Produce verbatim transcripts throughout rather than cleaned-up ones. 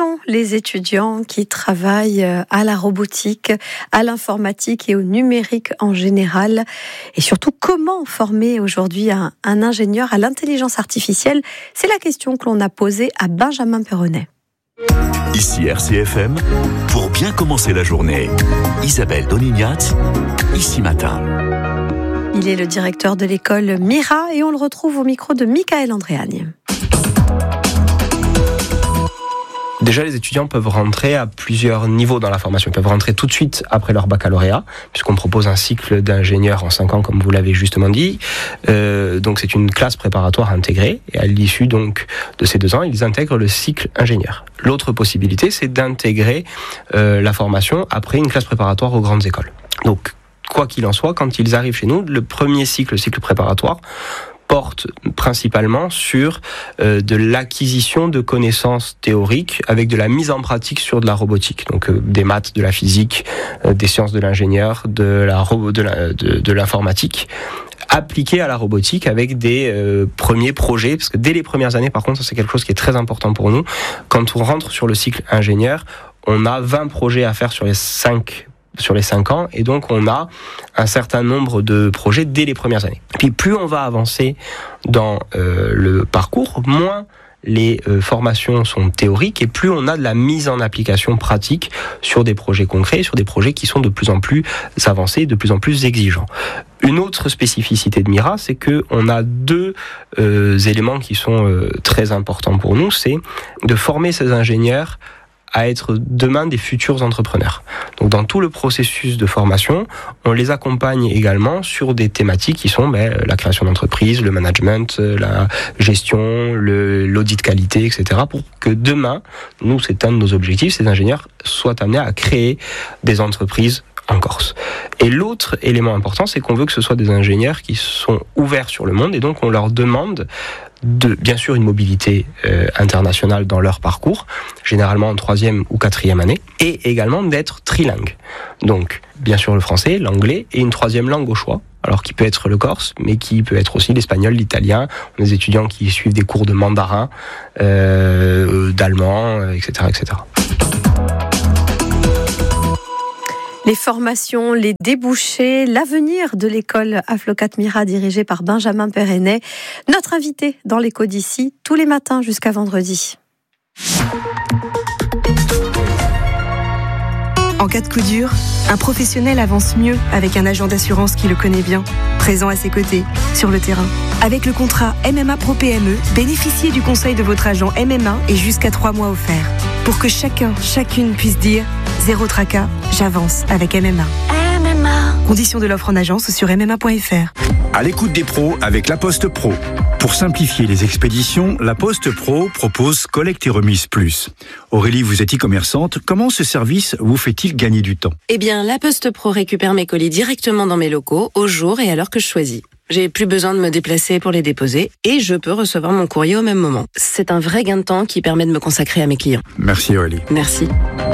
sont les étudiants qui travaillent à la robotique, à l'informatique et au numérique en général? Et surtout, comment former aujourd'hui un, un ingénieur à l'intelligence artificielle? C'est la question que l'on a posée à Benjamin Perronnet. Ici R C F M, pour bien commencer la journée, Isabelle Donignat, ici matin. Il est le directeur de l'école Mira et on le retrouve au micro de Michael Andréagne. Déjà, les étudiants peuvent rentrer à plusieurs niveaux dans la formation. Ils peuvent rentrer tout de suite après leur baccalauréat, puisqu'on propose un cycle d'ingénieur en cinq ans, comme vous l'avez justement dit. Euh, donc, c'est une classe préparatoire intégrée. Et à l'issue donc de ces deux ans, ils intègrent le cycle ingénieur. L'autre possibilité, c'est d'intégrer euh, la formation après une classe préparatoire aux grandes écoles. Donc, quoi qu'il en soit, quand ils arrivent chez nous, le premier cycle, le cycle préparatoire, porte principalement sur euh, de l'acquisition de connaissances théoriques avec de la mise en pratique sur de la robotique. Donc euh, des maths, de la physique, euh, des sciences de l'ingénieur, de la ro- de, la, de, de l'informatique, appliquées à la robotique avec des euh, premiers projets. Parce que dès les premières années, par contre, ça, c'est quelque chose qui est très important pour nous. Quand on rentre sur le cycle ingénieur, on a vingt projets à faire sur les cinq sur les cinq ans, et donc on a un certain nombre de projets dès les premières années. Puis plus on va avancer dans euh, le parcours, moins les euh, formations sont théoriques et plus on a de la mise en application pratique sur des projets concrets, sur des projets qui sont de plus en plus avancés, de plus en plus exigeants. Une autre spécificité de Mira, c'est que on a deux euh, éléments qui sont euh, très importants pour nous, c'est de former ces ingénieurs à être demain des futurs entrepreneurs. Donc dans tout le processus de formation, on les accompagne également sur des thématiques qui sont ben, la création d'entreprise, le management, la gestion, le, l'audit qualité, et cetera. Pour que demain, nous, c'est un de nos objectifs, ces ingénieurs soient amenés à créer des entreprises en Corse. Et l'autre élément important, c'est qu'on veut que ce soit des ingénieurs qui sont ouverts sur le monde, et donc on leur demande de, bien sûr, une mobilité euh, internationale dans leur parcours, généralement en troisième ou quatrième année, et également d'être trilingue. Donc, bien sûr, le français, l'anglais, et une troisième langue au choix, alors qui peut être le corse, mais qui peut être aussi l'espagnol, l'italien. On a des étudiants qui suivent des cours de mandarin, euh, d'allemand, et cetera, et cetera. Les formations, les débouchés, l'avenir de l'école Aflocat Mira dirigée par Benjamin Perronnet, notre invité dans l'écho d'ici, tous les matins jusqu'à vendredi. En cas de coup dur, un professionnel avance mieux avec un agent d'assurance qui le connaît bien, présent à ses côtés, sur le terrain. Avec le contrat M M A Pro P M E, bénéficiez du conseil de votre agent M M A et jusqu'à trois mois offerts. Pour que chacun, chacune puisse dire « Zéro tracas, j'avance avec M M A ». M M A. Conditions de l'offre en agence sur m m a point f r. À l'écoute des pros avec La Poste Pro. Pour simplifier les expéditions, La Poste Pro propose Collecte et Remise Plus. Aurélie, vous êtes e-commerçante. Comment ce service vous fait-il gagner du temps ? Eh bien, La Poste Pro récupère mes colis directement dans mes locaux, au jour et à l'heure que je choisis. J'ai plus besoin de me déplacer pour les déposer et je peux recevoir mon courrier au même moment. C'est un vrai gain de temps qui permet de me consacrer à mes clients. Merci Aurélie. Merci.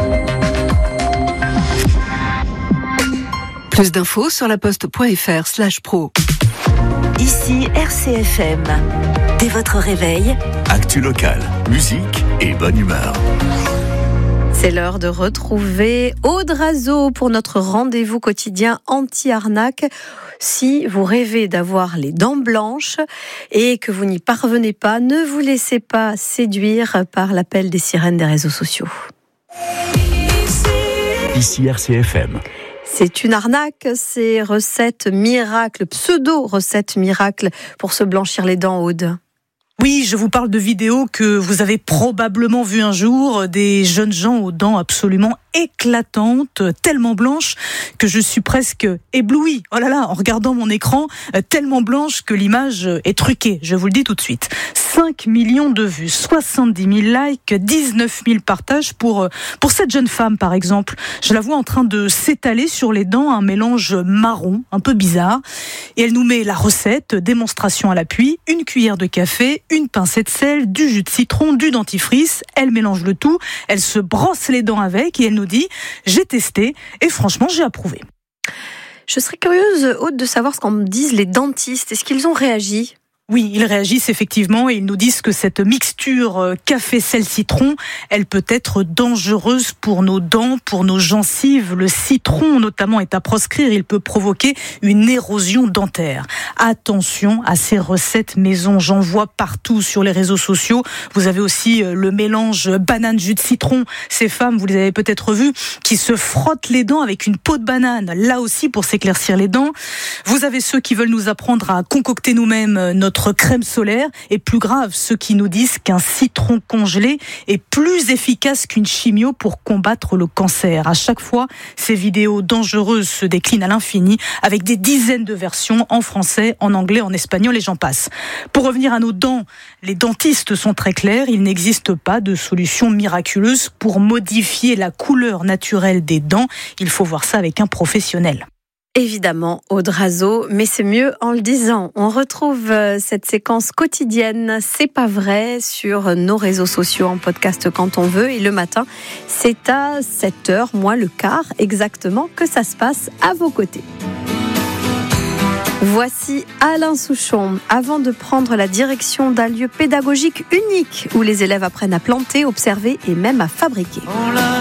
Plus d'infos sur laposte.fr slash pro. Ici R C F M. Dès votre réveil, Actu locale, musique et bonne humeur. C'est l'heure de retrouver Aude Razeau pour notre rendez-vous quotidien anti-arnaque. Si vous rêvez d'avoir les dents blanches et que vous n'y parvenez pas, ne vous laissez pas séduire par l'appel des sirènes des réseaux sociaux. Ici R C F M. C'est une arnaque, ces recettes miracles, pseudo-recettes miracles pour se blanchir les dents, Aude. Oui, je vous parle de vidéos que vous avez probablement vues un jour, des jeunes gens aux dents absolument éclatantes, tellement blanches que je suis presque éblouie. Oh là là, en regardant mon écran, tellement blanche que l'image est truquée, je vous le dis tout de suite. cinq millions de vues, soixante-dix mille likes, dix-neuf mille partages pour, pour cette jeune femme par exemple. Je la vois en train de s'étaler sur les dents un mélange marron, un peu bizarre. Et elle nous met la recette, démonstration à l'appui, une cuillère de café, une pincée de sel, du jus de citron, du dentifrice. Elle mélange le tout, elle se brosse les dents avec et elle nous dit « j'ai testé et franchement j'ai approuvé ». Je serais curieuse, Aude, de savoir ce qu'en disent les dentistes. Est-ce qu'ils ont réagi ? Oui, ils réagissent effectivement et ils nous disent que cette mixture café, sel, citron, elle peut être dangereuse pour nos dents, pour nos gencives. Le citron notamment est à proscrire, il peut provoquer une érosion dentaire. Attention à ces recettes maison, j'en vois partout sur les réseaux sociaux. Vous avez aussi le mélange banane jus de citron. Ces femmes, vous les avez peut-être vues, qui se frottent les dents avec une peau de banane, là aussi pour s'éclaircir les dents. Vous avez ceux qui veulent nous apprendre à concocter nous-mêmes notre crème solaire, et plus grave, ceux qui nous disent qu'un citron congelé est plus efficace qu'une chimio pour combattre le cancer. À chaque fois, ces vidéos dangereuses se déclinent à l'infini avec des dizaines de versions en français, en anglais, en espagnol et j'en passe. Pour revenir à nos dents, les dentistes sont très clairs, il n'existe pas de solution miraculeuse pour modifier la couleur naturelle des dents. Il faut voir ça avec un professionnel. Évidemment, Aude Razeau, mais c'est mieux en le disant. On retrouve cette séquence quotidienne, c'est pas vrai, sur nos réseaux sociaux en podcast quand on veut. Et le matin, c'est à sept heures, moins le quart exactement, que ça se passe à vos côtés. Voici Alain Souchon. Avant de prendre la direction d'un lieu pédagogique unique où les élèves apprennent à planter, observer et même à fabriquer.